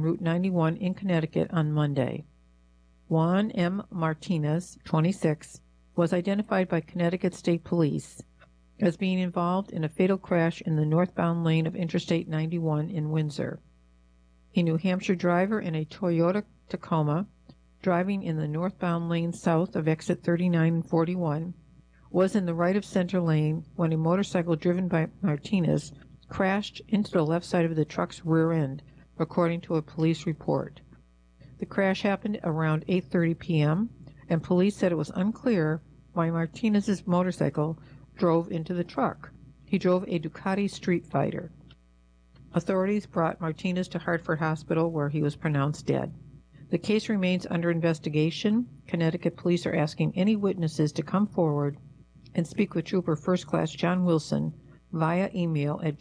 on Route 91 in Connecticut on Monday. Juan M. Martinez, 26, was identified by Connecticut State Police as being involved in a fatal crash in the northbound lane of Interstate 91 in Windsor. A New Hampshire driver in a Toyota Tacoma, driving in the northbound lane south of exit 39 and 41, was in the right-of-center lane when a motorcycle driven by Martinez crashed into the left side of the truck's rear end, according to a police report. The crash happened around 8:30 p.m., and police said it was unclear why Martinez's motorcycle drove into the truck. He drove a Ducati Street Fighter. Authorities brought Martinez to Hartford Hospital, where he was pronounced dead. The case remains under investigation. Connecticut police are asking any witnesses to come forward and speak with Trooper First Class John Wilson via email at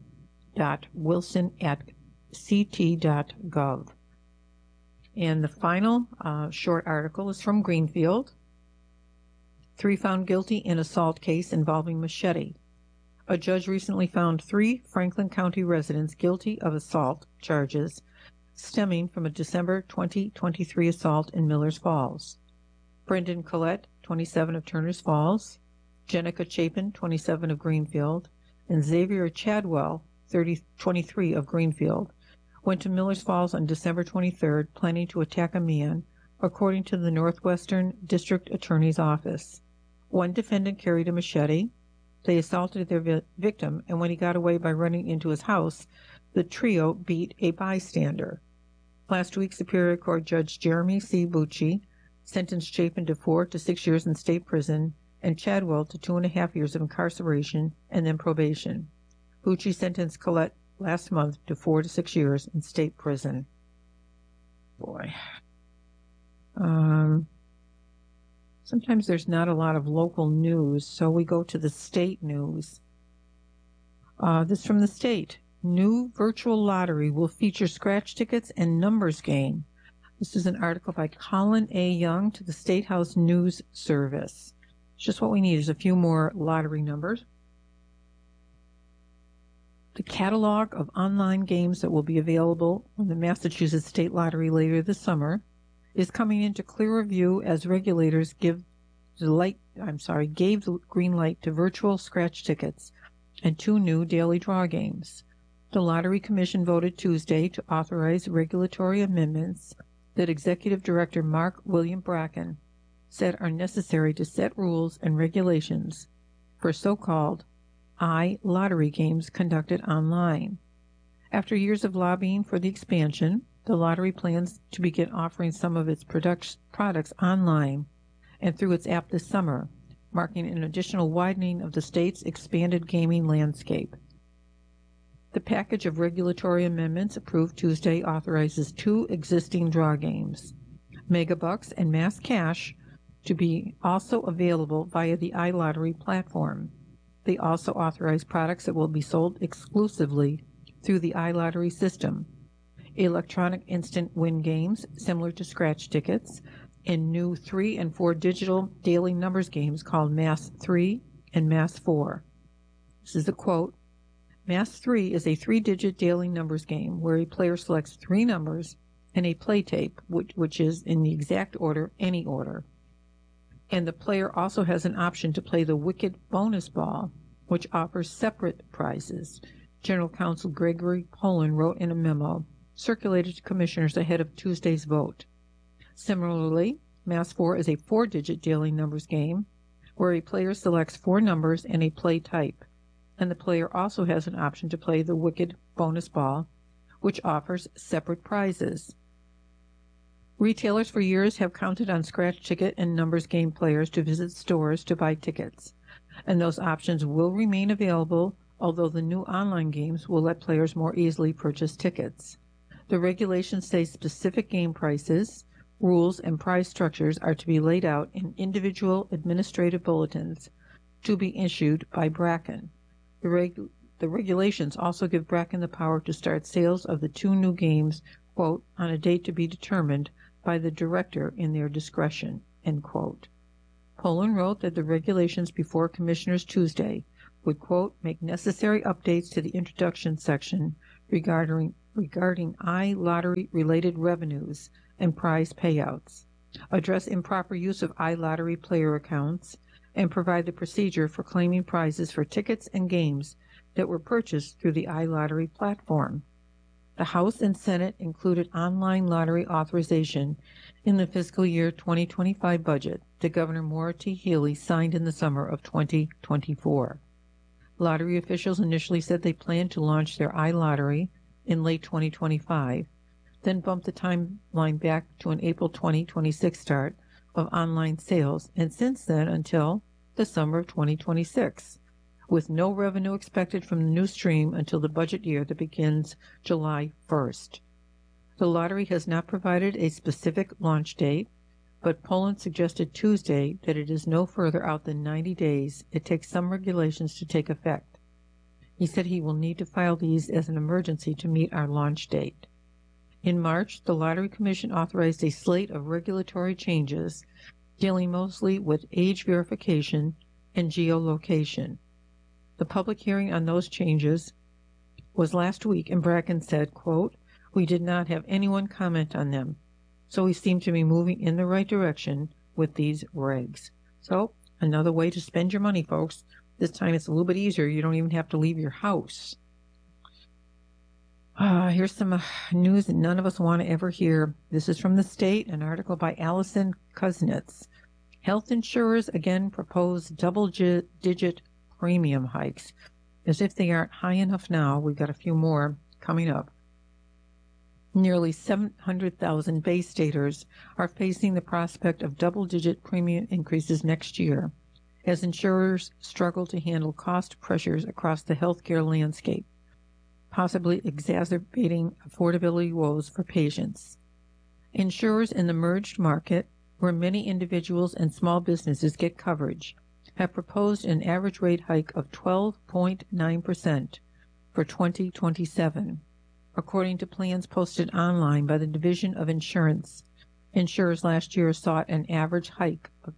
john.wilson@ct.gov. And the final short article is from Greenfield. 3 found guilty in assault case involving machete. A judge recently found 3 Franklin County residents guilty of assault charges stemming from a December 2023 assault in Millers Falls. Brendan Collette, 27, of Turners Falls, Jenica Chapin, 27, of Greenfield, and Xavier Chadwell, 23, of Greenfield, went to Millers Falls on December 23rd, planning to attack a man, according to the Northwestern District Attorney's Office. One defendant carried a machete. They assaulted their victim, and when he got away by running into his house, the trio beat a bystander. Last week, Superior Court Judge Jeremy C. Bucci sentenced Chapin to 4 to 6 years in state prison and Chadwell to 2.5 years of incarceration and then probation. Bucci sentenced Collette last month to 4 to 6 years in state prison. Boy. Sometimes there's not a lot of local news, so we go to the state news. This from the state. New virtual lottery will feature scratch tickets and numbers game. This is an article by Colin A. Young to the State House News Service. It's just what we need is a few more lottery numbers. The catalog of online games that will be available on the Massachusetts State Lottery later this summer is coming into clearer view as regulators gave the green light to virtual scratch tickets and 2 new daily draw games. The Lottery Commission voted Tuesday to authorize regulatory amendments that Executive Director Mark William Bracken said are necessary to set rules and regulations for so-called iLottery games conducted online. After years of lobbying for the expansion, the lottery plans to begin offering some of its products online and through its app this summer, marking an additional widening of the state's expanded gaming landscape. The package of regulatory amendments approved Tuesday authorizes 2 existing draw games, Megabucks and Mass Cash, to be also available via the iLottery platform. They also authorize products that will be sold exclusively through the iLottery system, electronic instant win games similar to scratch tickets, and new 3 and 4 digital daily numbers games called Mass 3 and Mass 4. This is a quote. Mass 3 is a 3-digit daily numbers game where a player selects 3 numbers and a play tape, which is in the exact order, any order. And the player also has an option to play the Wicked bonus ball, which offers separate prizes. General Counsel Gregory Poland wrote in a memo circulated to commissioners ahead of Tuesday's vote. Similarly, Mass 4 is a 4-digit daily numbers game where a player selects 4 numbers and a play type, and the player also has an option to play the Wicked bonus ball, which offers separate prizes. Retailers for years have counted on scratch ticket and numbers game players to visit stores to buy tickets, and those options will remain available, although the new online games will let players more easily purchase tickets. The regulations say specific game prices, rules, and prize structures are to be laid out in individual administrative bulletins to be issued by Bracken. The regulations also give Bracken the power to start sales of the 2 new games, quote, on a date to be determined by the director in their discretion, end quote. Poland wrote that the regulations before commissioners Tuesday would, quote, make necessary updates to the introduction section regarding regarding iLottery-related revenues and prize payouts, address improper use of iLottery player accounts, and provide the procedure for claiming prizes for tickets and games that were purchased through the iLottery platform. The House and Senate included online lottery authorization in the fiscal year 2025 budget that Governor Maura T. Healey signed in the summer of 2024. Lottery officials initially said they planned to launch their iLottery in late 2025, then bumped the timeline back to an April 2026 start of online sales, and since then until the summer of 2026, with no revenue expected from the new stream until the budget year that begins July 1st. The lottery has not provided a specific launch date, but Poland suggested Tuesday that it is no further out than 90 days it takes some regulations to take effect. He said he will need to file these as an emergency to meet our launch date. In March, the Lottery Commission authorized a slate of regulatory changes dealing mostly with age verification and geolocation. The public hearing on those changes was last week, and Bracken said, quote, "We did not have anyone comment on them, so we seem to be moving in the right direction with these regs." So, another way to spend your money, folks. This time it's a little bit easier. You don't even have to leave your house. Here's some news that none of us want to ever hear. This is from The State, an article by Allison Kuznets. Health insurers again propose double-digit premium hikes. As if they aren't high enough now, we've got a few more coming up. Nearly 700,000 Bay Staters are facing the prospect of double-digit premium increases next year as insurers struggle to handle cost pressures across the healthcare landscape, possibly exacerbating affordability woes for patients. Insurers in the merged market, where many individuals and small businesses get coverage, have proposed an average rate hike of 12.9% for 2027. According to plans posted online by the Division of Insurance, insurers last year sought an average hike of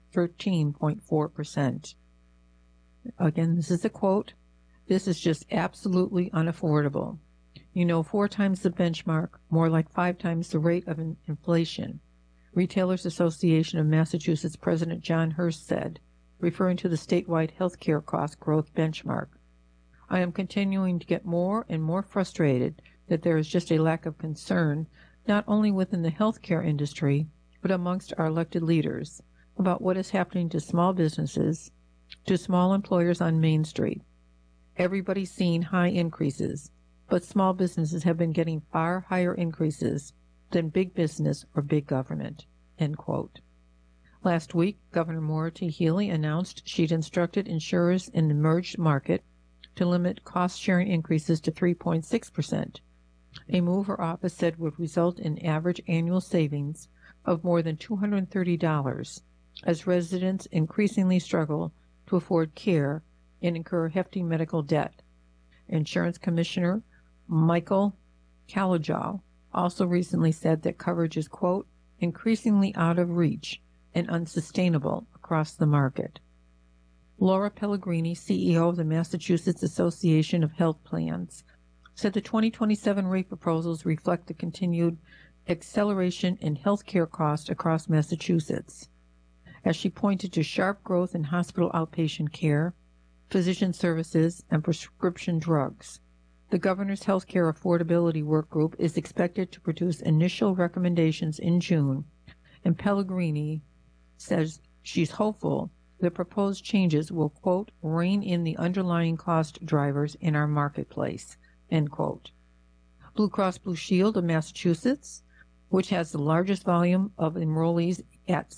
13.4%. Again, this is a quote. "This is just absolutely unaffordable. 4 times the benchmark, more like 5 times the rate of inflation," Retailers Association of Massachusetts President John Hurst said, referring to the statewide healthcare cost growth benchmark. "I am continuing to get more and more frustrated that there is just a lack of concern, not only within the healthcare industry, but amongst our elected leaders, about what is happening to small businesses, to small employers on Main Street. Everybody's seeing high increases, but small businesses have been getting far higher increases than big business or big government." End quote. Last week, Governor Maura T. Healey announced she'd instructed insurers in the merged market to limit cost-sharing increases to 3.6%, a move her office said would result in average annual savings of more than $230 as residents increasingly struggle to afford care and incur hefty medical debt. Insurance Commissioner Michael Caligial also recently said that coverage is, quote, "increasingly out of reach and unsustainable across the market." Laura Pellegrini, CEO of the Massachusetts Association of Health Plans, said the 2027 rate proposals reflect the continued acceleration in health care costs across Massachusetts, as she pointed to sharp growth in hospital outpatient care, physician services, and prescription drugs. The Governor's Healthcare Affordability Work Group is expected to produce initial recommendations in June, and Pellegrini says she's hopeful the proposed changes will, quote, "rein in the underlying cost drivers in our marketplace," end quote. Blue Cross Blue Shield of Massachusetts, which has the largest volume of enrollees at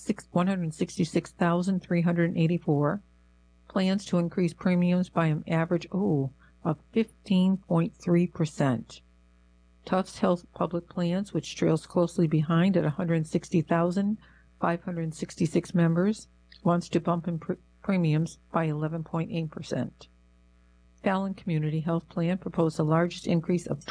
166,384, plans to increase premiums by an average of 15.3%. Tufts Health Public Plans, which trails closely behind at 160,566 members, wants to bump in premiums by 11.8%. Fallon Community Health Plan proposed the largest increase of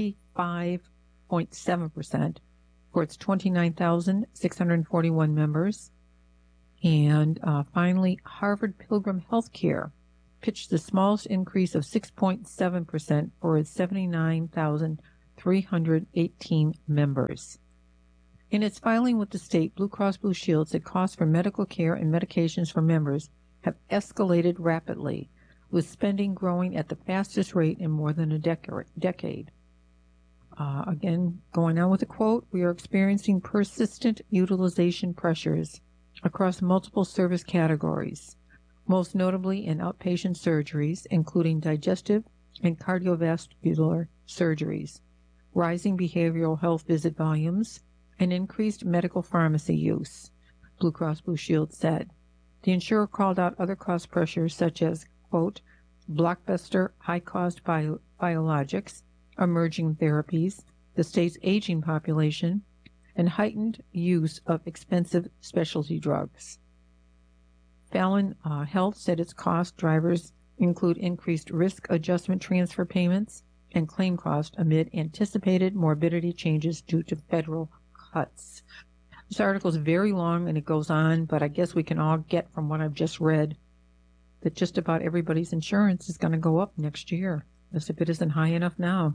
25.7% for its 29,641 members. And finally, Harvard Pilgrim Healthcare pitched the smallest increase of 6.7% for its 79,000 318 members. In its filing with the state, Blue Cross Blue Shield said costs for medical care and medications for members have escalated rapidly, with spending growing at the fastest rate in more than a decade. Again, going on with the quote, we are experiencing persistent utilization pressures across multiple service categories, most notably in outpatient surgeries, including digestive and cardiovascular surgeries, rising behavioral health visit volumes, and increased medical pharmacy use, Blue Cross Blue Shield said. The insurer called out other cost pressures such as, quote, blockbuster high-cost biologics, emerging therapies, the state's aging population, and heightened use of expensive specialty drugs. Fallon Health said its cost drivers include increased risk adjustment transfer payments and claim cost amid anticipated morbidity changes due to federal cuts. This article is very long and it goes on, but I guess we can all get from what I've just read that just about everybody's insurance is going to go up next year, as if it isn't high enough now.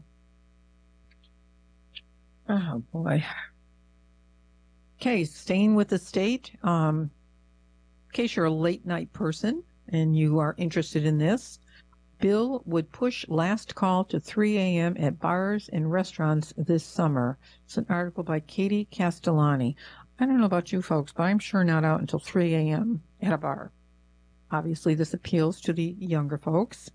Oh, boy. Okay, staying with the state. In case you're a late-night person and you are interested in this, bill would push last call to 3 a.m. at bars and restaurants this summer. It's an article by Katie Castellani. I don't know about you folks, but I'm sure not out until 3 a.m. at a bar. Obviously, this appeals to the younger folks.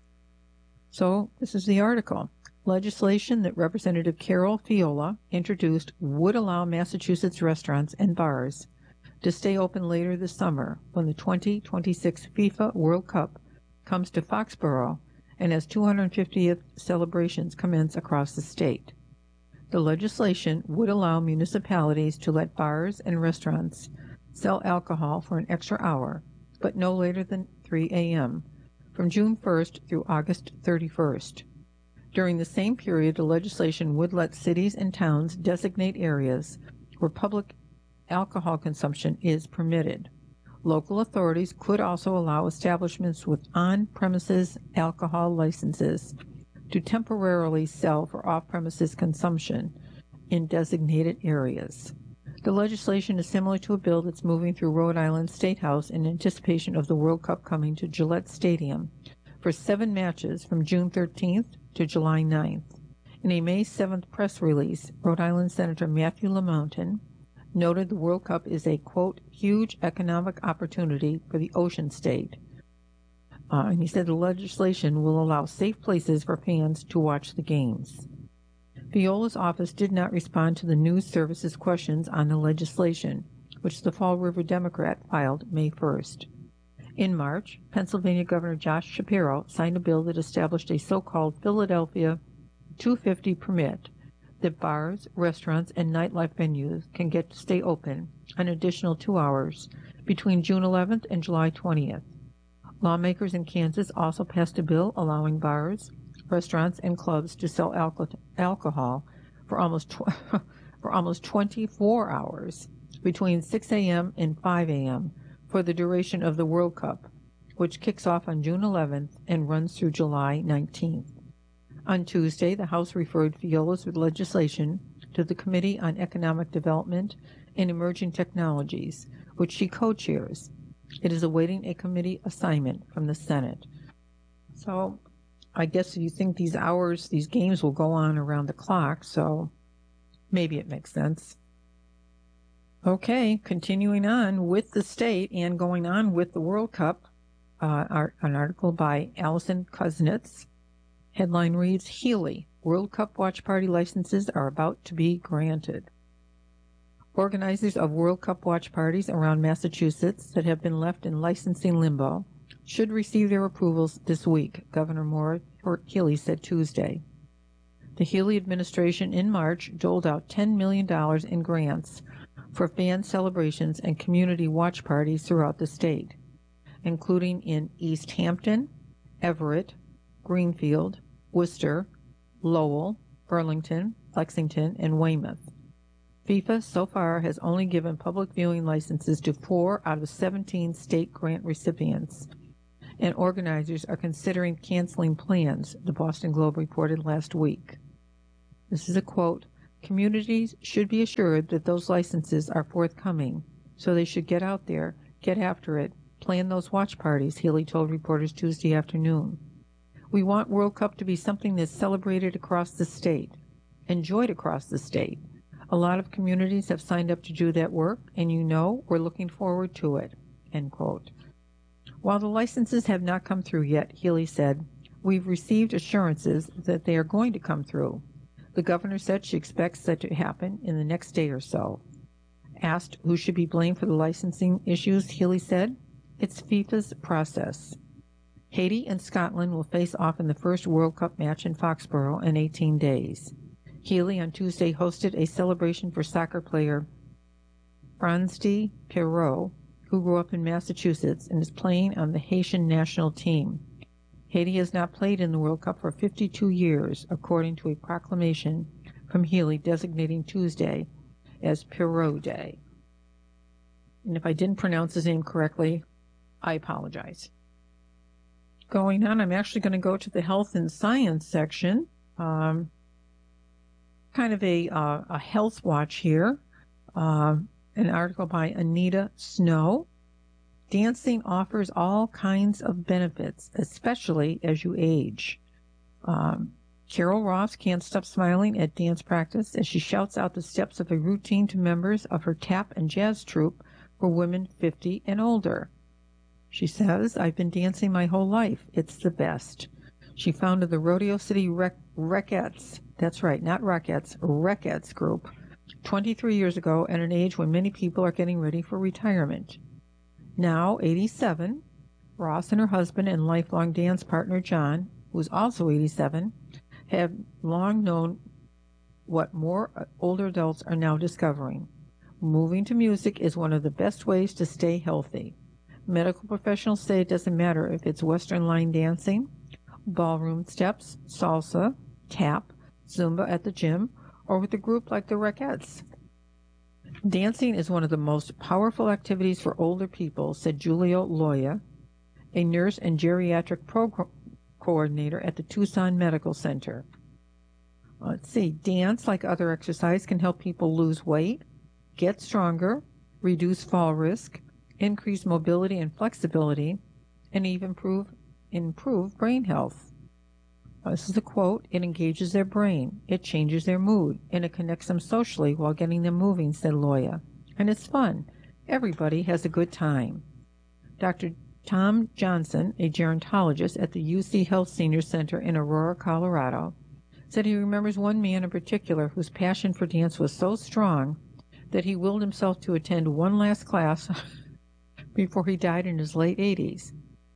So this is the article. Legislation that Representative Carol Fiola introduced would allow Massachusetts restaurants and bars to stay open later this summer when the 2026 FIFA World Cup comes to Foxborough and as 250th celebrations commence across the state. The legislation would allow municipalities to let bars and restaurants sell alcohol for an extra hour, but no later than 3 a.m., from June 1st through August 31st. During the same period, the legislation would let cities and towns designate areas where public alcohol consumption is permitted. Local authorities could also allow establishments with on-premises alcohol licenses to temporarily sell for off-premises consumption in designated areas. The legislation is similar to a bill that's moving through Rhode Island State House in anticipation of the World Cup coming to Gillette Stadium for 7 matches from June 13th to July 9th. In a May 7th press release, Rhode Island Senator Matthew Lamountain noted the World Cup is a, quote, huge economic opportunity for the Ocean State. And he said the legislation will allow safe places for fans to watch the games. Fiola's office did not respond to the news service's questions on the legislation, which the Fall River Democrat filed May 1st. In March, Pennsylvania Governor Josh Shapiro signed a bill that established a so-called Philadelphia 250 permit that bars, restaurants, and nightlife venues can get to stay open an additional 2 hours between June 11th and July 20th. Lawmakers in Kansas also passed a bill allowing bars, restaurants, and clubs to sell alcohol for almost 24 hours between 6 a.m. and 5 a.m. for the duration of the World Cup, which kicks off on June 11th and runs through July 19th. On Tuesday, the House referred Fiola's legislation to the Committee on Economic Development and Emerging Technologies, which she co-chairs. It is awaiting a committee assignment from the Senate. So I guess you think these games will go on around the clock, so maybe it makes sense. Okay, continuing on with the state and going on with the World Cup, an article by Allison Kuznets. Headline reads, Healy, World Cup watch party licenses are about to be granted. Organizers of World Cup watch parties around Massachusetts that have been left in licensing limbo should receive their approvals this week, Governor Maura Healey said Tuesday. The Healey administration in March doled out $10 million in grants for fan celebrations and community watch parties throughout the state, including in East Hampton, Everett, Greenfield, Worcester, Lowell, Burlington, Lexington, and Weymouth. FIFA so far has only given public viewing licenses to 4 out of 17 state grant recipients, and organizers are considering canceling plans, the Boston Globe reported last week. This is a quote. Communities should be assured that those licenses are forthcoming, so they should get out there, get after it, plan those watch parties, Healy told reporters Tuesday afternoon. We want World Cup to be something that's celebrated across the state, enjoyed across the state. A lot of communities have signed up to do that work, and we're looking forward to it, end quote. While the licenses have not come through yet, Healy said, we've received assurances that they are going to come through. The governor said she expects that to happen in the next day or so. Asked who should be blamed for the licensing issues, Healy said, it's FIFA's process. Haiti and Scotland will face off in the first World Cup match in Foxborough in 18 days. Healy on Tuesday hosted a celebration for soccer player Franz-D. Perrault, who grew up in Massachusetts and is playing on the Haitian national team. Haiti has not played in the World Cup for 52 years, according to a proclamation from Healy designating Tuesday as Perrault Day. And if I didn't pronounce his name correctly, I apologize. Going on, I'm actually going to go to the health and science section. Kind of a health watch here. An article by Anita Snow. Dancing offers all kinds of benefits, especially as you age. Carol Ross can't stop smiling at dance practice as she shouts out the steps of a routine to members of her tap and jazz troupe for women 50 and older. She says, I've been dancing my whole life. It's the best. She founded the Rodeo City Rockettes. That's right, not Rockettes, Rockettes group, 23 years ago at an age when many people are getting ready for retirement. Now 87, Ross and her husband and lifelong dance partner John, who's also 87, have long known what more older adults are now discovering. Moving to music is one of the best ways to stay healthy. Medical professionals say it doesn't matter if it's Western line dancing, ballroom steps, salsa, tap, Zumba at the gym, or with a group like the Rockettes. Dancing is one of the most powerful activities for older people, said Julio Loya, a nurse and geriatric program coordinator at the Tucson Medical Center. Let's see, dance, like other exercise, can help people lose weight, get stronger, reduce fall risk, increase mobility and flexibility, and even improve brain health. This is the quote, it engages their brain, it changes their mood, and it connects them socially while getting them moving, said Loya. And it's fun. Everybody has a good time. Dr. Tom Johnson, a gerontologist at the UC Health Senior Center in Aurora, Colorado, said he remembers one man in particular whose passion for dance was so strong that he willed himself to attend one last class before he died in his late 80s.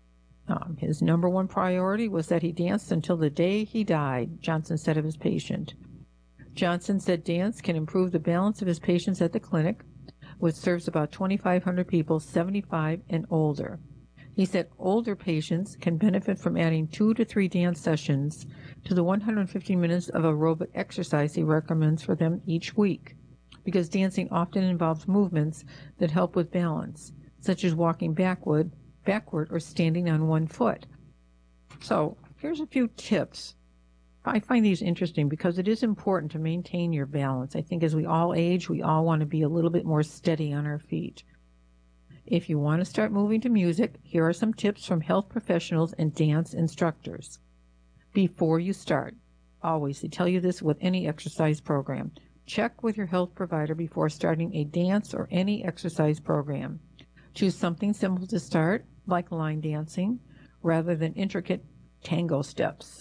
His number one priority was that he danced until the day he died, Johnson said of his patient. Johnson said dance can improve the balance of his patients at the clinic, which serves about 2,500 people 75 and older. He said older patients can benefit from adding 2 to 3 dance sessions to the 150 minutes of aerobic exercise he recommends for them each week, because dancing often involves movements that help with balance, such as walking backward or standing on one foot. So here's a few tips. I find these interesting because it is important to maintain your balance. I think as we all age, we all want to be a little bit more steady on our feet. If you want to start moving to music, here are some tips from health professionals and dance instructors. Before you start, always, they tell you this with any exercise program, check with your health provider before starting a dance or any exercise program. Choose something simple to start, like line dancing, rather than intricate tango steps.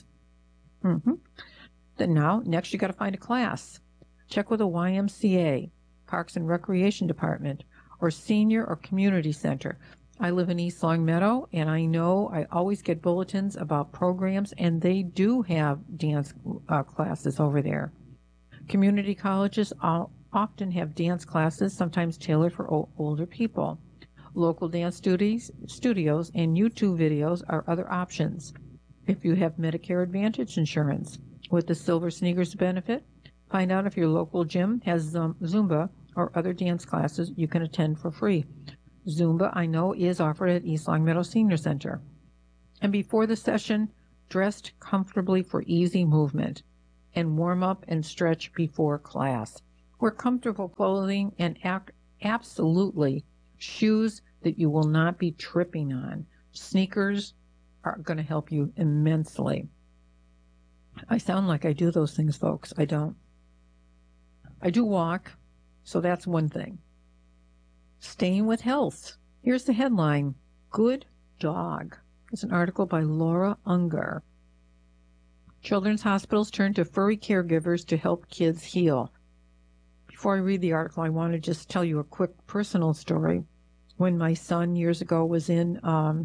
Then next you got to find a class. Check with a YMCA, Parks and Recreation Department, or senior or community center. I live in East Longmeadow, and I know I always get bulletins about programs, and they do have dance classes over there. Community colleges often have dance classes, sometimes tailored for older people. Local dance studios and YouTube videos are other options. If you have Medicare Advantage insurance with the Silver Sneakers benefit, find out if your local gym has Zumba or other dance classes you can attend for free. Zumba, I know, is offered at East Longmeadow Senior Center. And before the session, dressed comfortably for easy movement. and warm up and stretch before class. Wear comfortable clothing and absolutely shoes that you will not be tripping on. Sneakers are going to help you immensely. I sound like I do those things, folks. I don't. I do walk, so that's one thing. Staying with health. Here's the headline. Good Dog. It's an article by Laura Unger. Children's hospitals turn to furry caregivers to help kids heal. Before I read the article, I want to just tell you a quick personal story. When my son years ago was in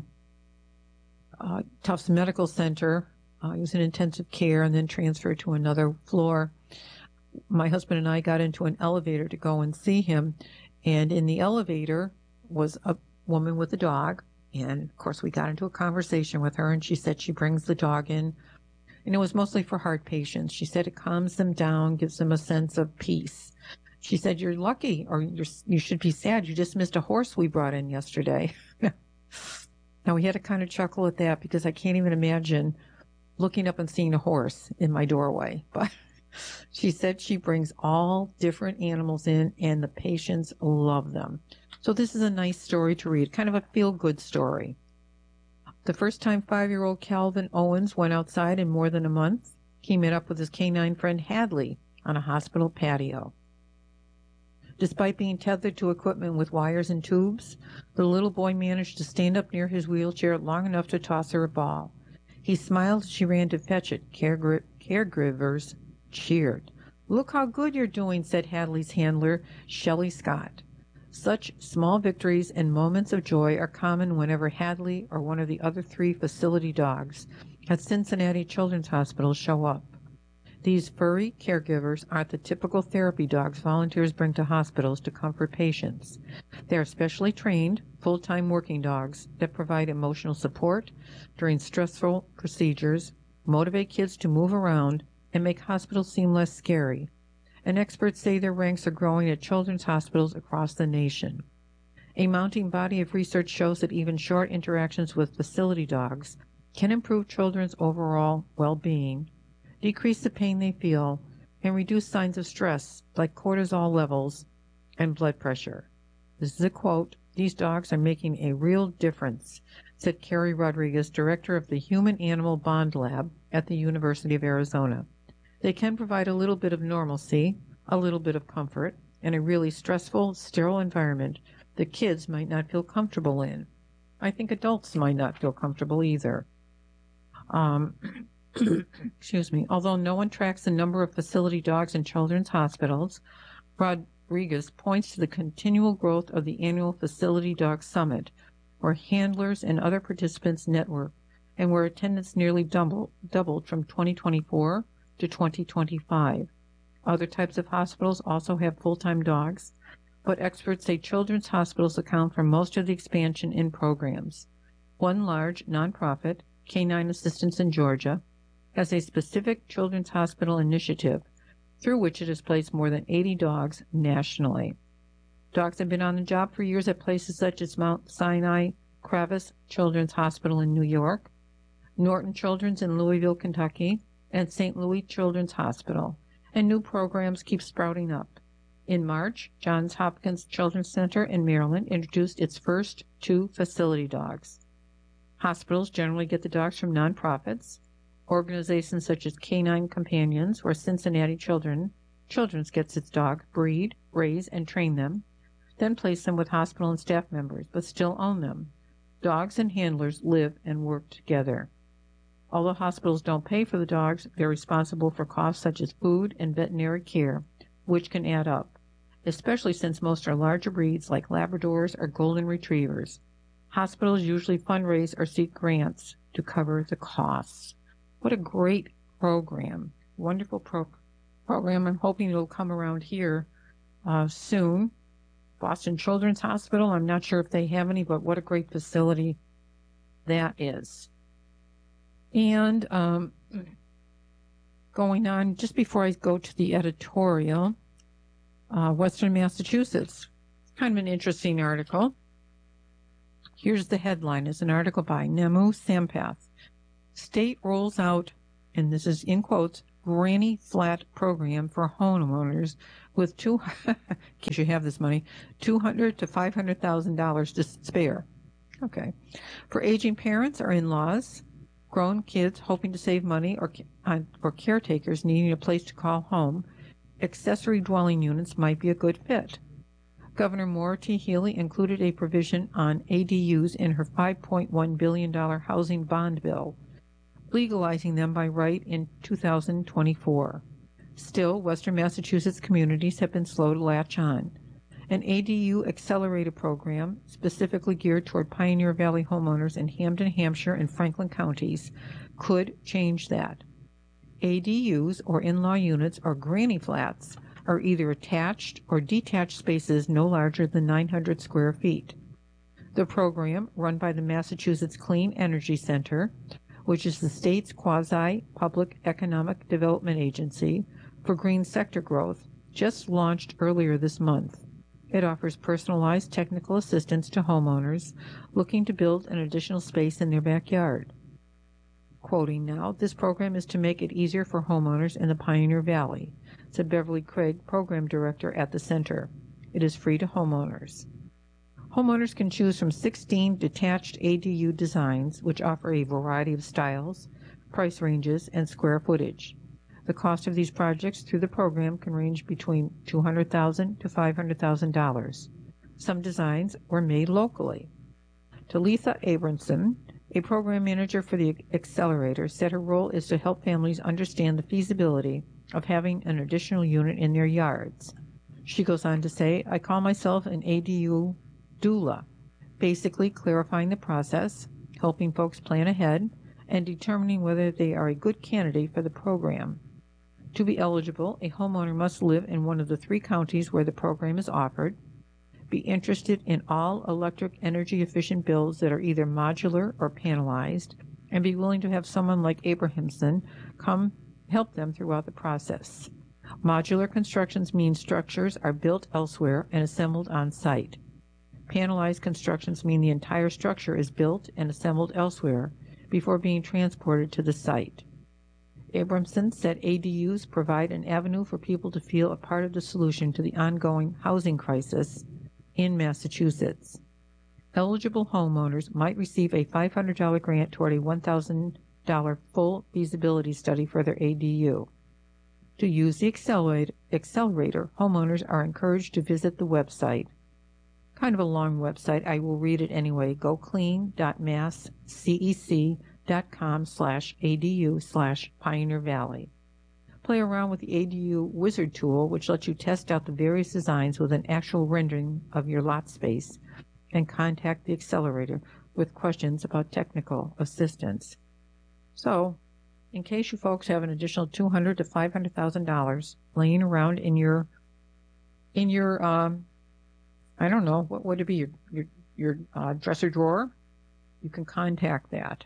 Tufts Medical Center, he was in intensive care and then transferred to another floor. My husband and I got into an elevator to go and see him, and in the elevator was a woman with a dog, and of course we got into a conversation with her, and she said she brings the dog in, and it was mostly for heart patients. She said it calms them down, gives them a sense of peace. She said, you're lucky, or you should be sad. You just missed a horse we brought in yesterday. Now, we had to kind of chuckle at that because I can't even imagine looking up and seeing a horse in my doorway. But she said she brings all different animals in, and the patients love them. So this is a nice story to read, kind of a feel-good story. The first time 5-year-old Calvin Owens went outside in more than a month, he met up with his canine friend Hadley on a hospital patio. Despite being tethered to equipment with wires and tubes, the little boy managed to stand up near his wheelchair long enough to toss her a ball. He smiled as she ran to fetch it. Caregivers cheered. Look how good you're doing, said Hadley's handler, Shelley Scott. Such small victories and moments of joy are common whenever Hadley or one of the other 3 facility dogs at Cincinnati Children's Hospital show up. These furry caregivers aren't the typical therapy dogs volunteers bring to hospitals to comfort patients. They are specially trained, full-time working dogs that provide emotional support during stressful procedures, motivate kids to move around, and make hospitals seem less scary. And experts say their ranks are growing at children's hospitals across the nation. A mounting body of research shows that even short interactions with facility dogs can improve children's overall well-being, decrease the pain they feel, and reduce signs of stress like cortisol levels and blood pressure. This is a quote. These dogs are making a real difference, said Carrie Rodriguez, director of the Human-Animal Bond Lab at the University of Arizona. They can provide a little bit of normalcy, a little bit of comfort, in a really stressful, sterile environment that kids might not feel comfortable in. I think adults might not feel comfortable either. Excuse me. Although no one tracks the number of facility dogs in children's hospitals, Rodriguez points to the continual growth of the annual Facility Dog Summit, where handlers and other participants network, and where attendance nearly doubled from 2024 to 2025. Other types of hospitals also have full-time dogs, but experts say children's hospitals account for most of the expansion in programs. One large nonprofit, Canine Assistance in Georgia, has a specific children's hospital initiative through which it has placed more than 80 dogs nationally. Dogs have been on the job for years at places such as Mount Sinai Kravis Children's Hospital in New York, Norton Children's in Louisville, Kentucky, and St. Louis Children's Hospital, and new programs keep sprouting up. In March, Johns Hopkins Children's Center in Maryland introduced its first 2 facility dogs. Hospitals generally get the dogs from nonprofits, organizations such as Canine Companions, where Cincinnati Children's gets its dog, breed, raise, and train them, then place them with hospital and staff members, but still own them. Dogs and handlers live and work together. Although hospitals don't pay for the dogs, they're responsible for costs such as food and veterinary care, which can add up, especially since most are larger breeds like Labradors or Golden Retrievers. Hospitals usually fundraise or seek grants to cover the costs. What a great program. Wonderful program. I'm hoping it'll come around here soon. Boston Children's Hospital, I'm not sure if they have any, but what a great facility that is. And going on, just before I go to the editorial, Western Massachusetts. Kind of an interesting article. Here's the headline. It's an article by Nemu Sampath. State rolls out, and this is in quotes, granny flat program for homeowners with in case you have this money, $200,000 to $500,000 to spare. Okay. For aging parents or in-laws, grown kids hoping to save money, or caretakers needing a place to call home, accessory dwelling units might be a good fit. Governor Maura T. Healey included a provision on ADUs in her $5.1 billion housing bond bill, legalizing them by right in 2024. Still, Western Massachusetts communities have been slow to latch on. An ADU accelerator program, specifically geared toward Pioneer Valley homeowners in Hampden, Hampshire, and Franklin counties, could change that. ADUs, or in-law units, or granny flats, are either attached or detached spaces no larger than 900 square feet. The program, run by the Massachusetts Clean Energy Center, which is the state's quasi-public economic development agency for green sector growth, just launched earlier this month. It offers personalized technical assistance to homeowners looking to build an additional space in their backyard. Quoting now, "This program is to make it easier for homeowners in the Pioneer Valley," said Beverly Craig, program director at the center. "It is free to homeowners." Homeowners can choose from 16 detached ADU designs, which offer a variety of styles, price ranges, and square footage. The cost of these projects through the program can range between $200,000 to $500,000. Some designs were made locally. Talitha Abramson, a program manager for the accelerator, said her role is to help families understand the feasibility of having an additional unit in their yards. She goes on to say, "I call myself an ADU doula, basically clarifying the process, helping folks plan ahead, and determining whether they are a good candidate for the program. To be eligible, a homeowner must live in one of the 3 counties where the program is offered, be interested in all electric energy-efficient builds that are either modular or panelized, and be willing to have someone like Abrahamson come help them throughout the process. Modular constructions mean structures are built elsewhere and assembled on site. Panelized constructions mean the entire structure is built and assembled elsewhere before being transported to the site." Abramson said ADUs provide an avenue for people to feel a part of the solution to the ongoing housing crisis in Massachusetts. Eligible homeowners might receive a $500 grant toward a $1,000 full feasibility study for their ADU. To use the accelerator, homeowners are encouraged to visit the website. Kind of a long website. I will read it anyway. goclean.masscec.com/ADU/Pioneer Valley. Play around with the ADU Wizard tool, which lets you test out the various designs with an actual rendering of your lot space, and contact the accelerator with questions about technical assistance. So, in case you folks have an additional $200,000 to $500,000 laying around in your I don't know, what would it be, your dresser drawer? You can contact that.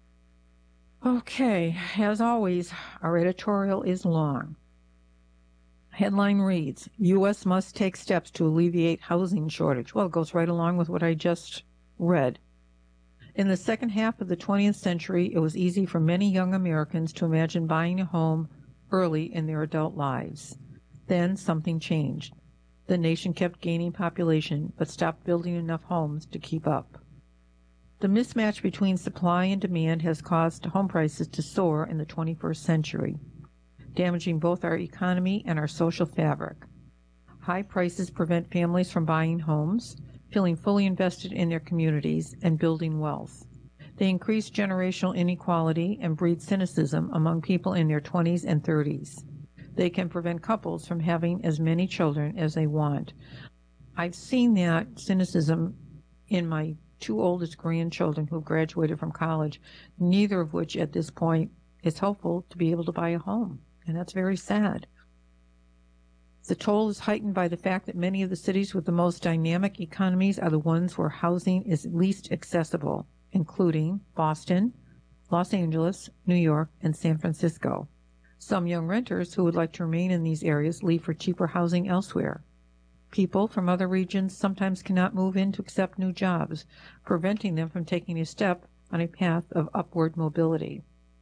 Okay, as always, our editorial is long. Headline reads, U.S. must take steps to alleviate housing shortage. Well, it goes right along with what I just read. In the second half of the 20th century, it was easy for many young Americans to imagine buying a home early in their adult lives. Then something changed. The nation kept gaining population, but stopped building enough homes to keep up. The mismatch between supply and demand has caused home prices to soar in the 21st century, damaging both our economy and our social fabric. High prices prevent families from buying homes, feeling fully invested in their communities, and building wealth. They increase generational inequality and breed cynicism among people in their 20s and 30s. They can prevent couples from having as many children as they want. I've seen that cynicism in my 2 oldest grandchildren who graduated from college, neither of which at this point is hopeful to be able to buy a home, and that's very sad. The toll is heightened by the fact that many of the cities with the most dynamic economies are the ones where housing is least accessible, including Boston, Los Angeles, New York, and San Francisco. Some young renters who would like to remain in these areas leave for cheaper housing elsewhere. People from other regions sometimes cannot move in to accept new jobs, preventing them from taking a step on a path of upward mobility.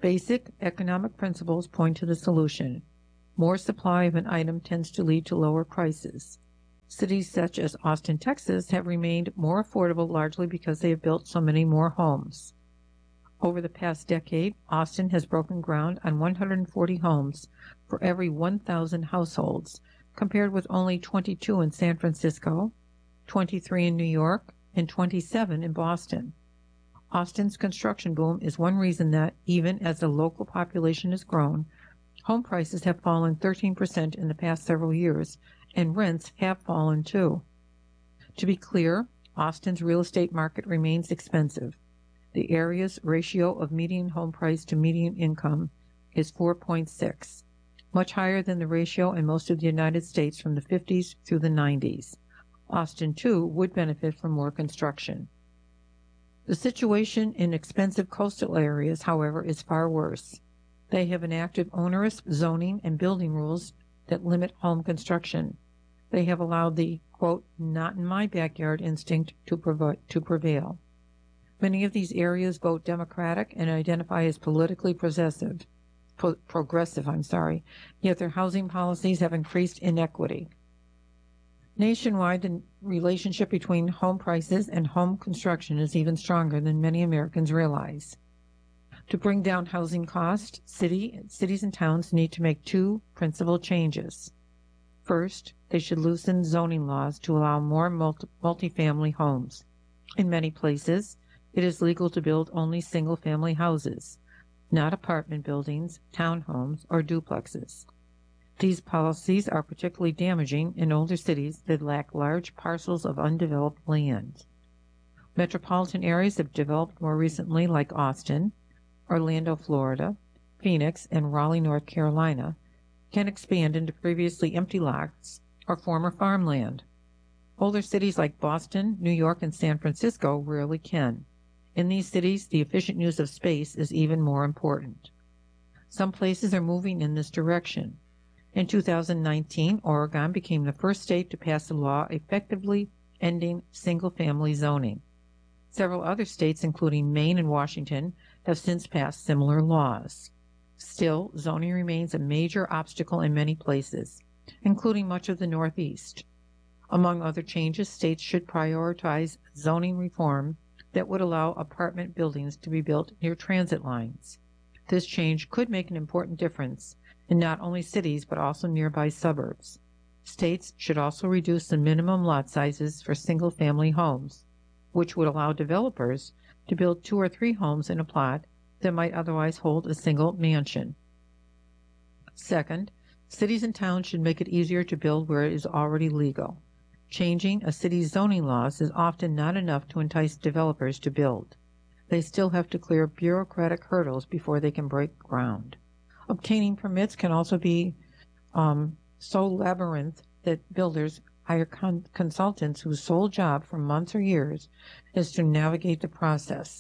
Basic economic principles point to the solution. More supply of an item tends to lead to lower prices. Cities such as Austin, Texas, have remained more affordable largely because they have built so many more homes. Over the past decade, Austin has broken ground on 140 homes for every 1,000 households, compared with only 22 in San Francisco, 23 in New York, and 27 in Boston. Austin's construction boom is one reason that, even as the local population has grown, home prices have fallen 13% in the past several years, and rents have fallen too. To be clear, Austin's real estate market remains expensive. The area's ratio of median home price to median income is 4.6, much higher than the ratio in most of the United States from the 50s through the 90s. Austin, too, would benefit from more construction. The situation in expensive coastal areas, however, is far worse. They have enacted onerous zoning and building rules that limit home construction. They have allowed the, quote, not in my backyard instinct to prevail. Many of these areas vote Democratic and identify as politically progressive, yet their housing policies have increased inequity. Nationwide, the relationship between home prices and home construction is even stronger than many Americans realize. To bring down housing costs, cities and towns need to make two principal changes. First, they should loosen zoning laws to allow more multifamily homes. In many places, it is legal to build only single-family houses, not apartment buildings, townhomes, or duplexes. These policies are particularly damaging in older cities that lack large parcels of undeveloped land. Metropolitan areas have developed more recently, like Austin, Orlando, Florida, Phoenix, and Raleigh, North Carolina, can expand into previously empty lots or former farmland. Older cities like Boston, New York, and San Francisco rarely can. In these cities, the efficient use of space is even more important. Some places are moving in this direction. In 2019, Oregon became the first state to pass a law effectively ending single-family zoning. Several other states, including Maine and Washington, have since passed similar laws. Still, zoning remains a major obstacle in many places, including much of the Northeast. Among other changes, states should prioritize zoning reform that would allow apartment buildings to be built near transit lines. This change could make an important difference in not only cities but also nearby suburbs. States should also reduce the minimum lot sizes for single-family homes, which would allow developers to build 2 or 3 homes in a plot that might otherwise hold a single mansion. Second, cities and towns should make it easier to build where it is already legal. Changing a city's zoning laws is often not enough to entice developers to build. They still have to clear bureaucratic hurdles before they can break ground. Obtaining permits can also be so labyrinth that builders hire consultants whose sole job for months or years is to navigate the process.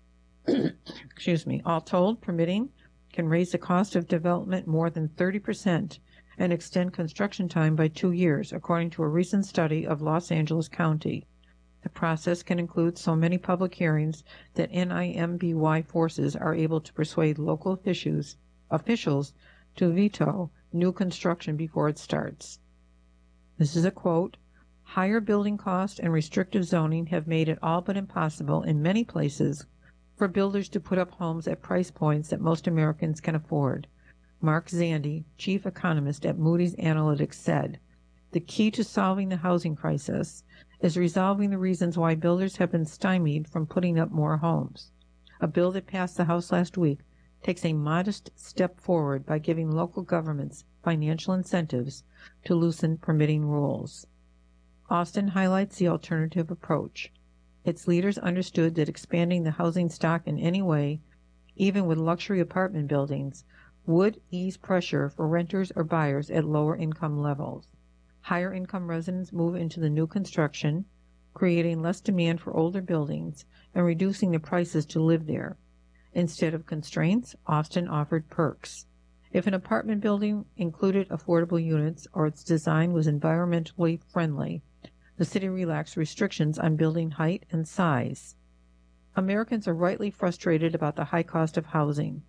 All told, permitting can raise the cost of development more than 30% and extend construction time by 2 years, according to a recent study of Los Angeles County. The process can include so many public hearings that NIMBY forces are able to persuade local officials to veto new construction before it starts. This is a quote, "Higher building costs and restrictive zoning have made it all but impossible in many places for builders to put up homes at price points that most Americans can afford." Mark Zandi, chief economist at Moody's Analytics, said, "The key to solving the housing crisis is resolving the reasons why builders have been stymied from putting up more homes. A bill that passed the House last week takes a modest step forward by giving local governments financial incentives to loosen permitting rules." Austin highlights the alternative approach. Its leaders understood that expanding the housing stock in any way, even with luxury apartment buildings, would ease pressure for renters or buyers at lower income levels. Higher income residents move into the new construction, creating less demand for older buildings and reducing the prices to live there. Instead of constraints, Austin offered perks. If an apartment building included affordable units or its design was environmentally friendly, the city relaxed restrictions on building height and size. Americans are rightly frustrated about the high cost of housing.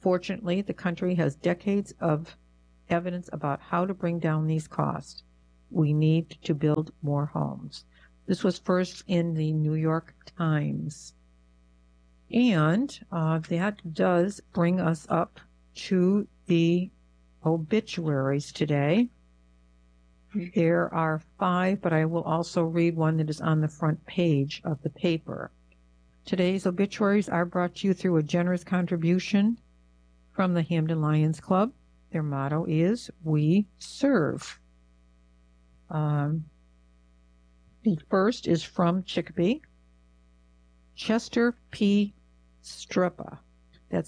Fortunately, the country has decades of evidence about how to bring down these costs. We need to build more homes. This was first in the New York Times. And that does bring us up to the obituaries today. There are 5, but I will also read one that is on the front page of the paper. Today's obituaries are brought to you through a generous contribution from the Hampden Lions Club. Their motto is, "We serve." The first is from Chicopee. Chester P. Strzepa. That's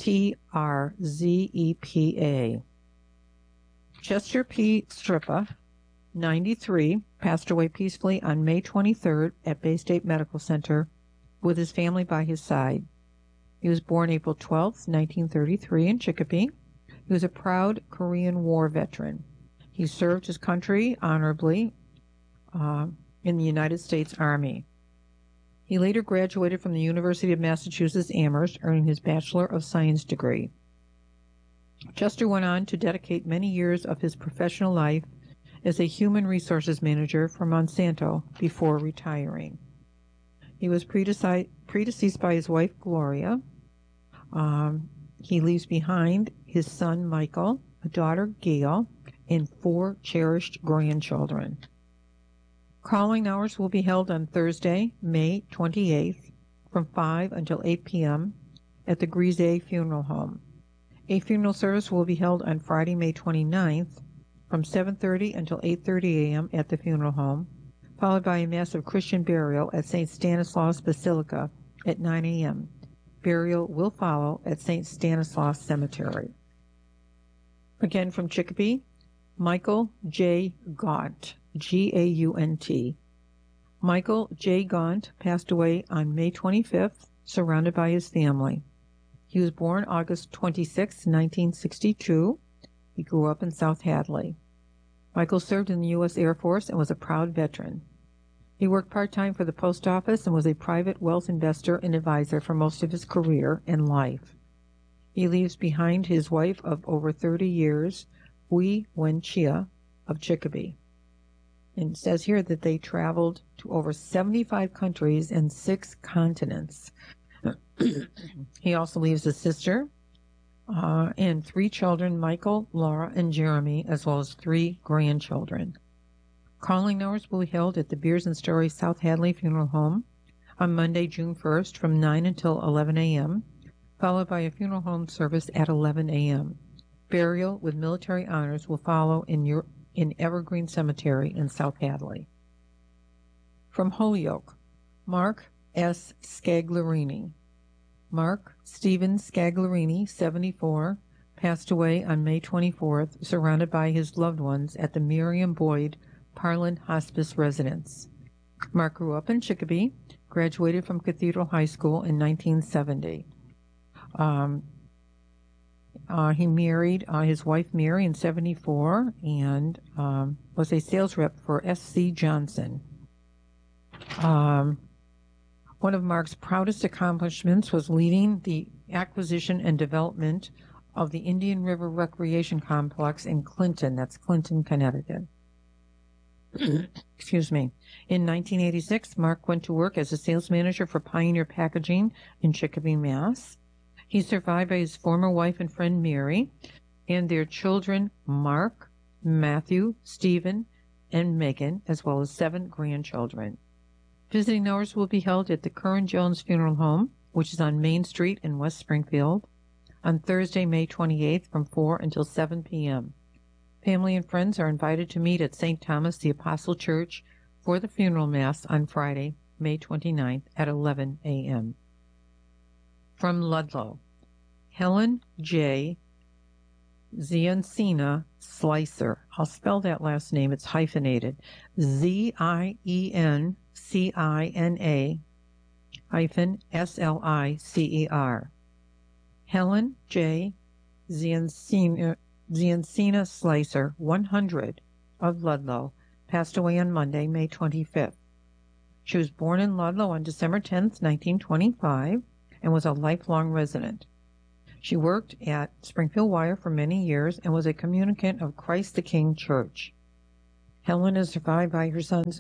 Strzepa. Chester P. Strzepa, 93, passed away peacefully on May 23rd at Bay State Medical Center with his family by his side. He was born April 12, 1933 in Chicopee. He was a proud Korean War veteran. He served his country honorably in the United States Army. He later graduated from the University of Massachusetts Amherst, earning his Bachelor of Science degree. Chester went on to dedicate many years of his professional life as a human resources manager for Monsanto before retiring. He was predeceased by his wife, Gloria. He leaves behind his son, Michael, a daughter, Gail, and 4 cherished grandchildren. Calling hours will be held on Thursday, May 28th, from 5 until 8 p.m. at the Grise Funeral Home. A funeral service will be held on Friday, May 29th, from 7:30 until 8:30 a.m. at the funeral home, followed by a mass of Christian burial at St. Stanislaus Basilica at 9 a.m. Burial will follow at St. Stanislaus Cemetery. Again from Chicopee, Michael J. Gaunt, G-A-U-N-T. Michael J. Gaunt passed away on May 25th, surrounded by his family. He was born August 26, 1962. He grew up in South Hadley. Michael served in the U.S. Air Force and was a proud veteran. He worked part-time for the post office and was a private wealth investor and advisor for most of his career and life. He leaves behind his wife of over 30 years, Hui Wenchia of Chicopee. And it says here that they traveled to over 75 countries and 6 continents. He also leaves a sister and 3 children, Michael, Laura, and Jeremy, as well as 3 grandchildren. Calling hours will be held at the Beers and Stories South Hadley Funeral Home on Monday, June 1st from 9 until 11 a.m., followed by a funeral home service at 11 a.m. Burial with military honors will follow in Evergreen Cemetery in South Hadley. From Holyoke, Mark S. Scaglarini. Mark Stephen Scaglarini, 74, passed away on May 24th, surrounded by his loved ones at the Miriam Boyd Parlin Hospice Residence. Mark grew up in Chicopee, graduated from Cathedral High School in 1970. He married his wife Mary in 74 and was a sales rep for S.C. Johnson. One of Mark's proudest accomplishments was leading the acquisition and development of the Indian River Recreation Complex in Clinton. That's Clinton, Connecticut. Excuse me. In 1986, Mark went to work as a sales manager for Pioneer Packaging in Chicopee, Mass. He's survived by his former wife and friend Mary and their children Mark, Matthew, Stephen, and Megan, as well as 7 grandchildren. Visiting hours will be held at the Curran Jones Funeral Home, which is on Main Street in West Springfield, on Thursday, May 28th from 4 until 7 p.m. Family and friends are invited to meet at St. Thomas the Apostle Church for the funeral mass on Friday, May 29th at 11 a.m. From Ludlow, Helen J. Ziancina Slicer. I'll spell that last name. It's hyphenated. ZienCina hyphen Slicer. Helen J. Ziancina Slicer, 100, of Ludlow, passed away on Monday, May 25th. She was born in Ludlow on December 10th, 1925, and was a lifelong resident. She worked at Springfield Wire for many years and was a communicant of Christ the King Church. Helen is survived by her sons,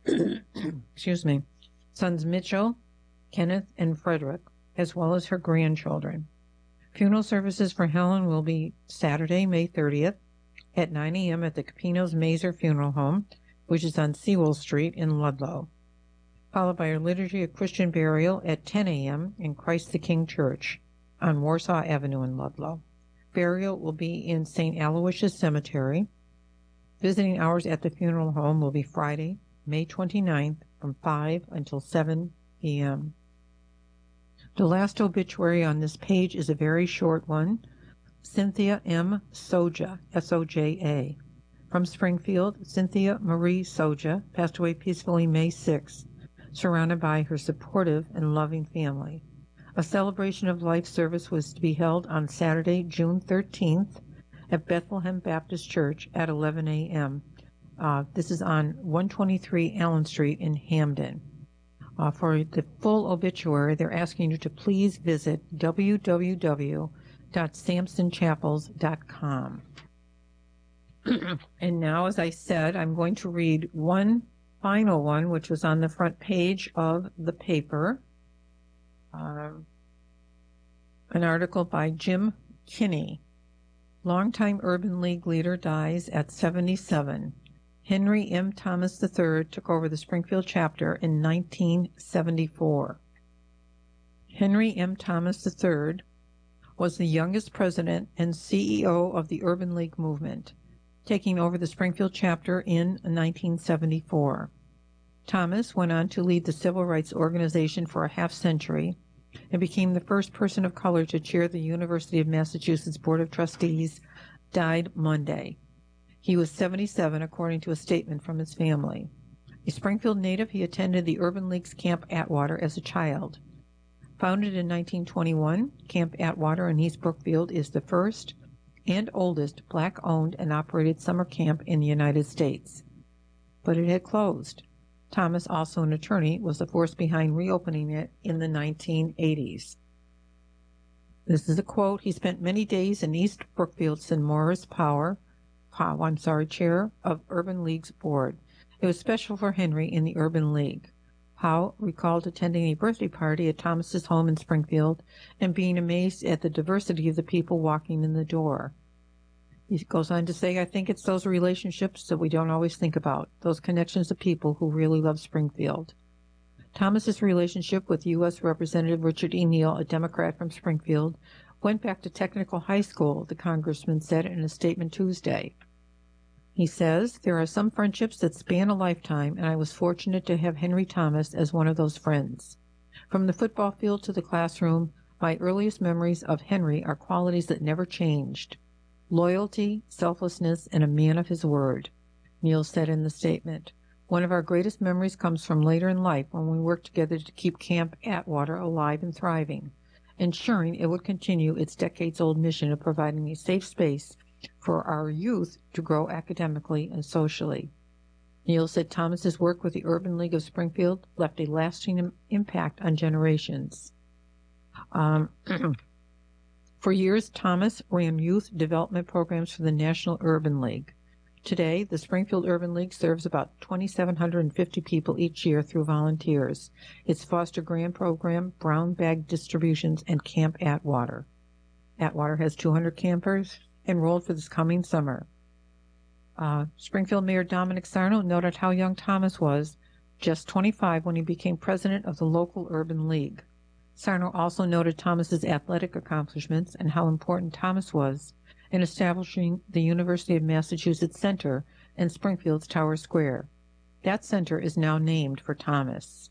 sons Mitchell, Kenneth, and Frederick, as well as her grandchildren. Funeral services for Helen will be Saturday, May 30th at 9 a.m. at the Capinos Mazer Funeral Home, which is on Sewell Street in Ludlow, followed by a liturgy of Christian burial at 10 a.m. in Christ the King Church on Warsaw Avenue in Ludlow. Burial will be in St. Aloysius Cemetery. Visiting hours at the funeral home will be Friday, May 29th from 5 until 7 p.m. The last obituary on this page is a very short one. Cynthia M. Soja, S-O-J-A. From Springfield, Cynthia Marie Soja passed away peacefully May 6th, surrounded by her supportive and loving family. A celebration of life service was to be held on Saturday, June 13th at Bethlehem Baptist Church at 11 a.m. This is on 123 Allen Street in Hamden. For the full obituary, they're asking you to please visit www.samsonchapels.com. And now, as I said, I'm going to read one final one, which was on the front page of the paper. An article by Jim Kinney. Longtime Urban League leader dies at 77. Henry M. Thomas III took over the Springfield chapter in 1974. Henry M. Thomas III was the youngest president and CEO of the Urban League movement, taking over the Springfield chapter in 1974. Thomas went on to lead the civil rights organization for a half-century and became the first person of color to chair the University of Massachusetts Board of Trustees. Died Monday. He was 77, according to a statement from his family. A Springfield native, he attended the Urban League's Camp Atwater as a child. Founded in 1921, Camp Atwater in East Brookfield is the first and oldest Black-owned and operated summer camp in the United States. But it had closed. Thomas, also an attorney, was the force behind reopening it in the 1980s. This is a quote. He spent many days in East Brookfield, said Morris Powell, chair of Urban League's board. It was special for Henry in the Urban League. Powell recalled attending a birthday party at Thomas's home in Springfield and being amazed at the diversity of the people walking in the door. He goes on to say, I think it's those relationships that we don't always think about, those connections of people who really love Springfield. Thomas's relationship with U.S. Representative Richard E. Neal, a Democrat from Springfield, went back to Technical High School, the congressman said in a statement Tuesday. He says, there are some friendships that span a lifetime, and I was fortunate to have Henry Thomas as one of those friends. From the football field to the classroom, my earliest memories of Henry are qualities that never changed. Loyalty, selflessness, and a man of his word, Neal said in the statement. One of our greatest memories comes from later in life when we worked together to keep Camp Atwater alive and thriving, ensuring it would continue its decades-old mission of providing a safe space for our youth to grow academically and socially. Neal said Thomas's work with the Urban League of Springfield left a lasting impact on generations. For years, Thomas ran youth development programs for the National Urban League. Today, the Springfield Urban League serves about 2,750 people each year through volunteers. Its Foster Grant Program, Brown Bag Distributions, and Camp Atwater. Atwater has 200 campers enrolled for this coming summer. Springfield Mayor Dominic Sarno noted how young Thomas was, just 25, when he became president of the local Urban League. Sarno also noted Thomas's athletic accomplishments and how important Thomas was in establishing the University of Massachusetts Center in Springfield's Tower Square. That center is now named for Thomas.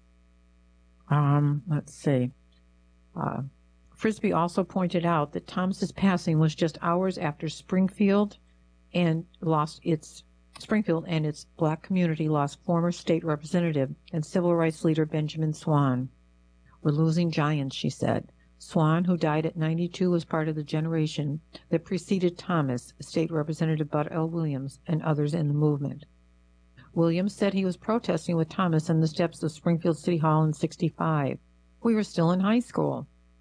Frisbee also pointed out that Thomas's passing was just hours after Springfield and its Black community lost former state representative and civil rights leader Benjamin Swan. We're losing giants, she said. Swan, who died at 92, was part of the generation that preceded Thomas, State Representative Bud L. Williams, and others in the movement. Williams said he was protesting with Thomas on the steps of Springfield City Hall in '65. We were still in high school.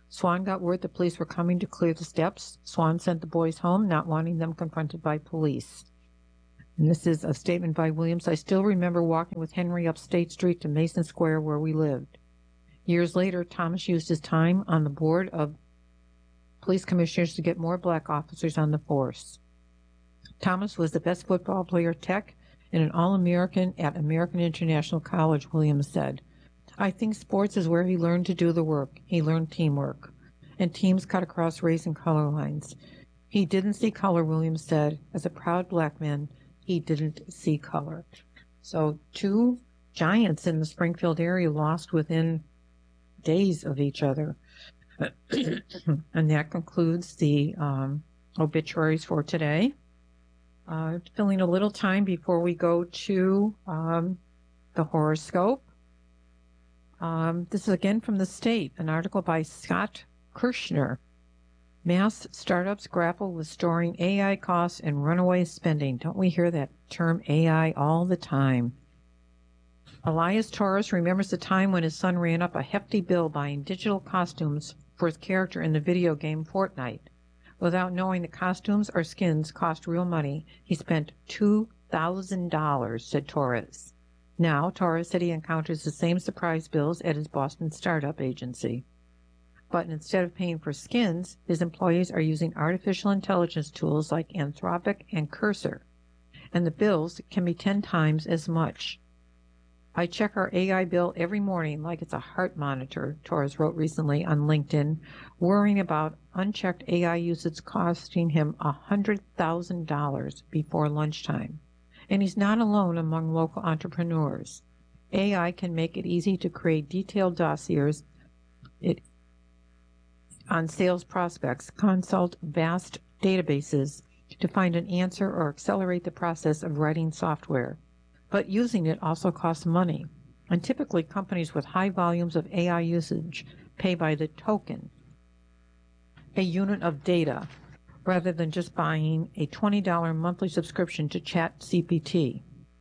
Swan got word the police were coming to clear the steps. Swan sent the boys home, not wanting them confronted by police. And this is a statement by Williams. I still remember walking with Henry up State Street to Mason Square where we lived. Years later, Thomas used his time on the board of police commissioners to get more black officers on the force. Thomas was the best football player at Tech and an All-American at American International College, Williams said. I think sports is where he learned to do the work. He learned teamwork. And teams cut across race and color lines. He didn't see color, Williams said. As a proud black man, he didn't see color. So 2 giants in the Springfield area lost within days of each other. And that concludes the obituaries for today. Filling a little time before we go to the horoscope. This is again from The State, an article by Scott Kirshner. Mass startups grapple with storing AI costs and runaway spending. Don't we hear that term AI all the time? Elias Torres remembers the time when his son ran up a hefty bill buying digital costumes for his character in the video game Fortnite. Without knowing the costumes or skins cost real money, he spent $2,000, said Torres. Now, Torres said he encounters the same surprise bills at his Boston startup agency. But instead of paying for skins, his employees are using artificial intelligence tools like Anthropic and Cursor, and the bills can be 10 times as much. I check our AI bill every morning like it's a heart monitor, Torres wrote recently on LinkedIn, worrying about unchecked AI usage costing him $100,000 before lunchtime. And he's not alone among local entrepreneurs. AI can make it easy to create detailed dossiers on sales prospects, consult vast databases to find an answer or accelerate the process of writing software. But using it also costs money, and typically companies with high volumes of AI usage pay by the token, a unit of data, rather than just buying a $20 monthly subscription to GPT.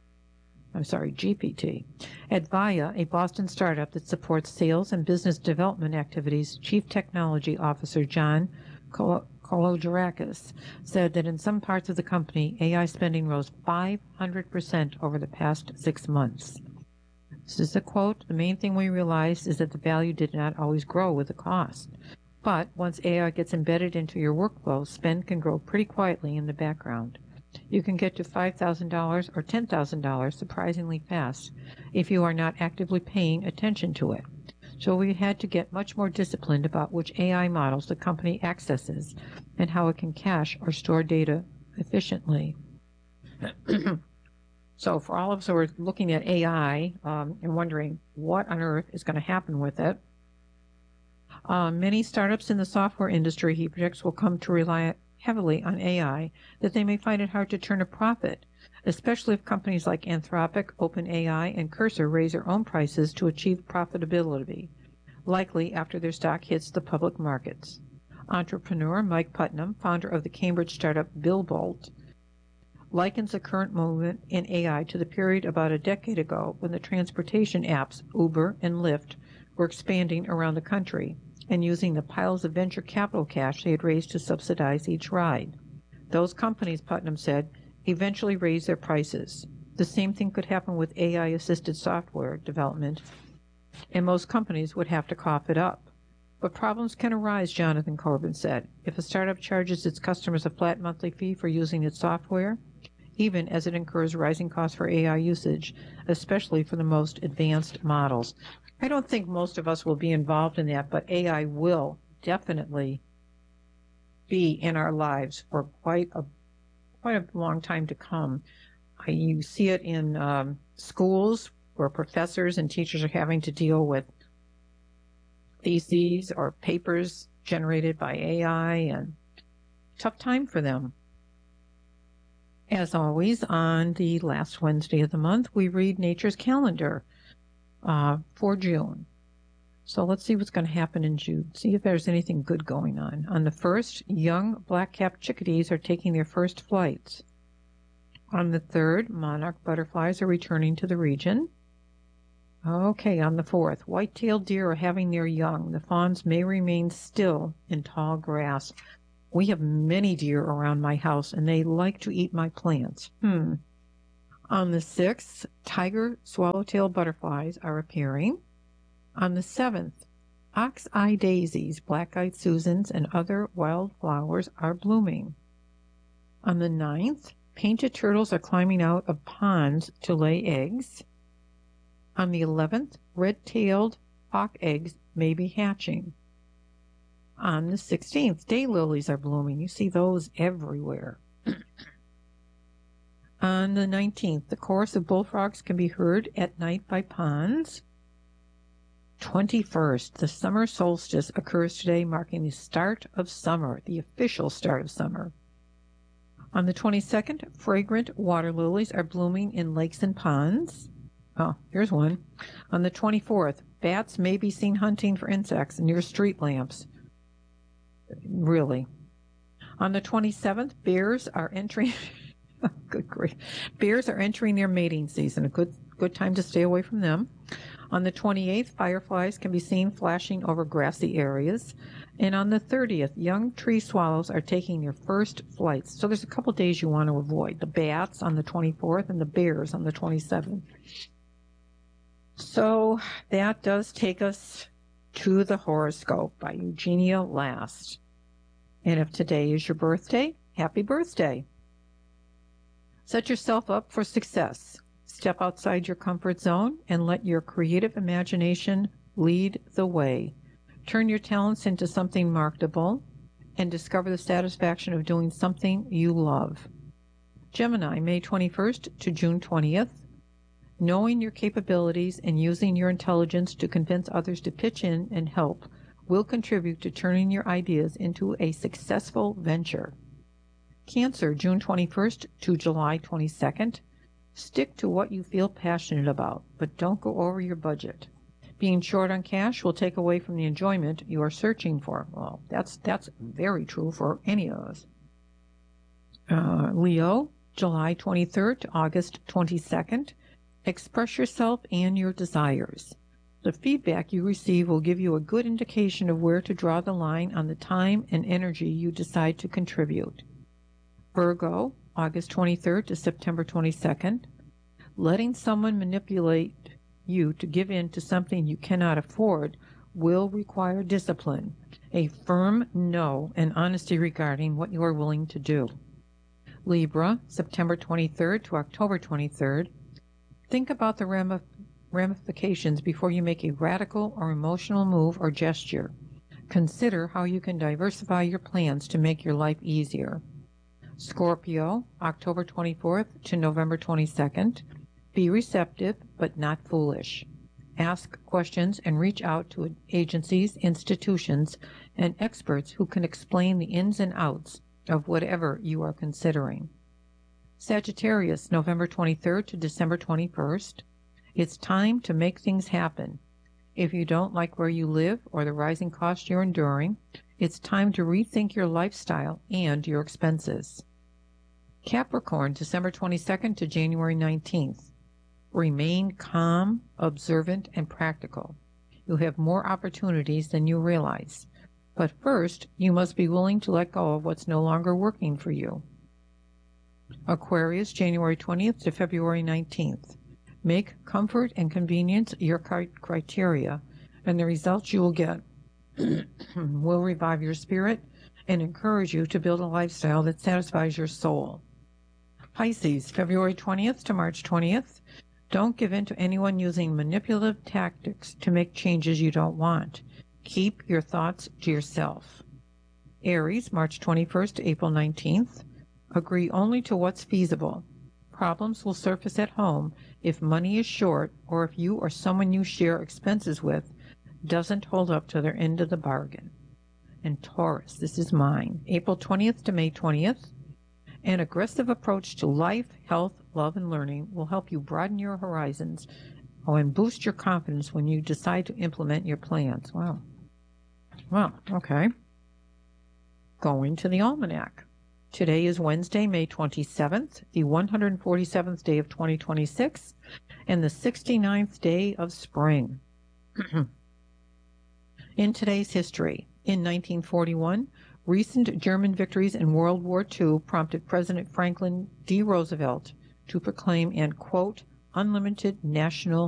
At Vaya, a Boston startup that supports sales and business development activities, Chief Technology Officer John Kologerakis said that in some parts of the company, AI spending rose 500% over the past 6 months. This is a quote, "The main thing we realized is that the value did not always grow with the cost. But once AI gets embedded into your workflow, spend can grow pretty quietly in the background. You can get to $5,000 or $10,000 surprisingly fast if you are not actively paying attention to it. So we had to get much more disciplined about which AI models the company accesses and how it can cache or store data efficiently." So for all of us who are looking at AI and wondering what on earth is going to happen with it, many startups in the software industry, he predicts, will come to rely heavily on AI, that they may find it hard to turn a profit, especially if companies like Anthropic, OpenAI, and Cursor raise their own prices to achieve profitability, likely after their stock hits the public markets. Entrepreneur Mike Putnam, founder of the Cambridge startup Billbolt, likens the current movement in AI to the period about a decade ago when the transportation apps Uber and Lyft were expanding around the country and using the piles of venture capital cash they had raised to subsidize each ride. Those companies, Putnam said, eventually raised their prices. The same thing could happen with AI-assisted software development, and most companies would have to cough it up. But problems can arise, Jonathan Corbin said, if a startup charges its customers a flat monthly fee for using its software, even as it incurs rising costs for AI usage, especially for the most advanced models. I don't think most of us will be involved in that, but AI will definitely be in our lives for quite a long time to come. You see it in schools where professors and teachers are having to deal with theses or papers generated by AI, and tough time for them. As always, on the last Wednesday of the month, we read Nature's Calendar for June. So let's see what's going to happen in June. See if there's anything good going on. On the 1st, young black-capped chickadees are taking their first flights. On the 3rd, monarch butterflies are returning to the region. Okay, on the 4th, white-tailed deer are having their young. The fawns may remain still in tall grass. We have many deer around my house, and they like to eat my plants. On the 6th, tiger swallowtail butterflies are appearing. On the 7th, ox-eye daisies, black-eyed Susans, and other wildflowers are blooming. On the 9th, painted turtles are climbing out of ponds to lay eggs. On the 11th, red-tailed hawk eggs may be hatching. On the 16th, daylilies are blooming. You see those everywhere. On the 19th, the chorus of bullfrogs can be heard at night by ponds. 21st, the summer solstice occurs today, marking the start of summer, the official start of summer. On the 22nd, fragrant water lilies are blooming in lakes and ponds. Oh, here's one. On the 24th, bats may be seen hunting for insects near street lamps. Really. On the 27th, bears are entering good grief. Bears are entering their mating season. A good time to stay away from them. On the 28th, fireflies can be seen flashing over grassy areas. And on the 30th, young tree swallows are taking their first flights. So there's a couple days you want to avoid. The bats on the 24th and the bears on the 27th. So that does take us to the horoscope by Eugenia Last. And if today is your birthday, happy birthday. Set yourself up for success. Step outside your comfort zone and let your creative imagination lead the way. Turn your talents into something marketable and discover the satisfaction of doing something you love. Gemini, May 21st to June 20th. Knowing your capabilities and using your intelligence to convince others to pitch in and help will contribute to turning your ideas into a successful venture. Cancer, June 21st to July 22nd. Stick to what you feel passionate about, but don't go over your budget. Being short on cash will take away from the enjoyment you are searching for. Well, that's very true for any of us. Leo, July 23rd to August 22nd. Express yourself and your desires. The feedback you receive will give you a good indication of where to draw the line on the time and energy you decide to contribute. Virgo, August 23rd to September 22nd. Letting someone manipulate you to give in to something you cannot afford will require discipline, a firm no, and honesty regarding what you are willing to do. Libra, September 23rd to October 23rd. Think about the ramifications before you make a radical or emotional move or gesture. Consider how you can diversify your plans to make your life easier. Scorpio, October 24th to November 22nd. Be receptive, but not foolish. Ask questions and reach out to agencies, institutions, and experts who can explain the ins and outs of whatever you are considering. Sagittarius, November 23rd to December 21st. It's time to make things happen. If you don't like where you live or the rising costs you're enduring, it's time to rethink your lifestyle and your expenses. Capricorn, December 22nd to January 19th. Remain calm, observant, and practical. You have more opportunities than you realize. But first, you must be willing to let go of what's no longer working for you. Aquarius, January 20th to February 19th. Make comfort and convenience your criteria, and the results you will get will revive your spirit and encourage you to build a lifestyle that satisfies your soul. Pisces, February 20th to March 20th. Don't give in to anyone using manipulative tactics to make changes you don't want. Keep your thoughts to yourself. Aries, March 21st to April 19th. Agree only to what's feasible. Problems will surface at home if money is short or if you or someone you share expenses with doesn't hold up to their end of the bargain. And Taurus, this is mine, April 20th to May 20th. An aggressive approach to life, health, love, and learning will help you broaden your horizons and boost your confidence when you decide to implement your plans. Wow. Well, okay. Going to the almanac. Today is Wednesday, May 27th, the 147th day of 2026, and the 69th day of spring. In today's history, in 1941, recent German victories in World War II prompted President Franklin D. Roosevelt to proclaim an, quote, unlimited national